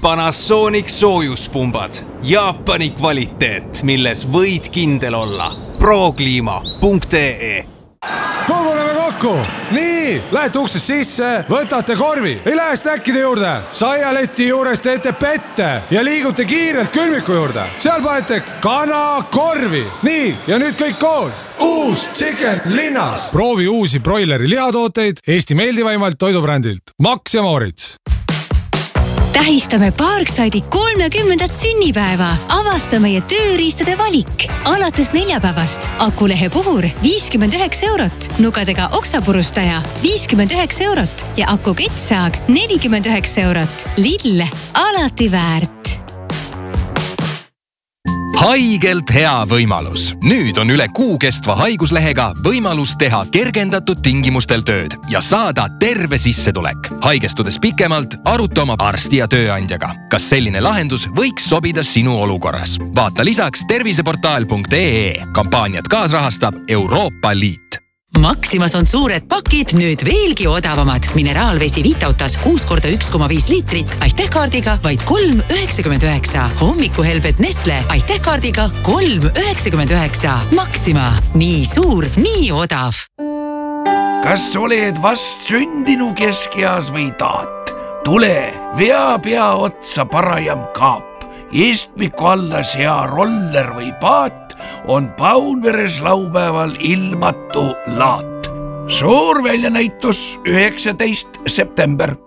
Panasonic soojuspumbad. Jaapani kvaliteet, milles võid kindel olla. Proclima.ee. Koguneme kokku! Nii, lähete uksest sisse, võtate korvi, ei lähe snäkkide juurde. Saialeti juures teete pette ja liigute kiirelt külmiku juurde. Seal panete kanakorvi. Nii, ja nüüd kõik koos. Uus Chicken linnas. Proovi uusi broileri lihatooteid Eesti meeldivaimalt toidubrändilt. Max ja Moritz. Tähistame Parkside'i 30. sünnipäeva. Avasta meie tööriistade valik. Alates neljapäevast akulehe puhur 59 €, nugadega oksapurustaja 59 € ja akuketsaag 49 €. Lidl, alati väärt. Haigelt hea võimalus. Nüüd on üle kuu kestva haiguslehega võimalus teha kergendatud tingimustel tööd ja saada terve sissetulek. Haigestudes pikemalt, aruta oma arsti ja tööandjaga. Kas selline lahendus võiks sobida sinu olukorras? Vaata lisaks terviseportaal.ee. Kampaaniat kaasrahastab Euroopa Liit. Maximas on suured pakid nüüd veelgi odavamad. Mineraalvesi Vitautas 6x1,5 liitrit aitähkaardiga vaid 3,99. Hommikuhelbed Nestle aitähkaardiga 3,99. Maxima. Nii suur, nii odav. Kas oled vast sündinu keskeas või taat? Tule, vea pea otsa parajam kaap. Istmiku alla sea roller või paat on Paunveres laupäeval ilmatu laat. Suur väljanäitus 19. september.